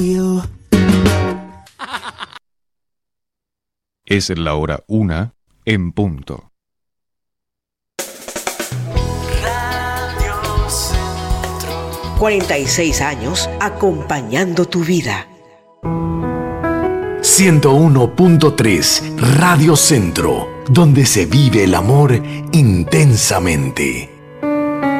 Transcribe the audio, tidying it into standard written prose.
Es la hora 1 en punto. Radio Centro. 46 años acompañando tu vida. 101.3 Radio Centro, donde se vive el amor intensamente.